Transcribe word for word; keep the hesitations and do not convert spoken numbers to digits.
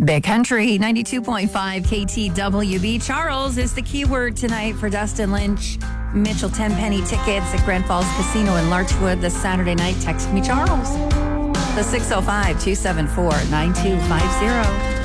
Big Country, ninety-two point five K T W B. Charles is the keyword tonight for Dustin Lynch. Mitchell Tenpenny tickets at Grand Falls Casino in Larchwood this Saturday night. Text me, Charles. The six oh five, two seven four, nine two five zero.